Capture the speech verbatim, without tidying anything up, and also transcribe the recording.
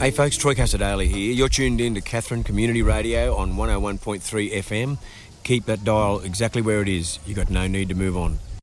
Hey folks, Troy Casadale here. You're tuned in to Katherine Community Radio on one oh one point three F M. Keep that dial exactly where it is. You've got no need to move on.